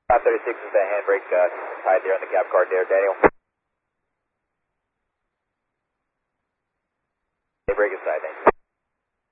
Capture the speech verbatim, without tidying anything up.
five thirty-six is the handbrake uh, tied there on the cap card there, Daniel. Handbrake is tied, thank you.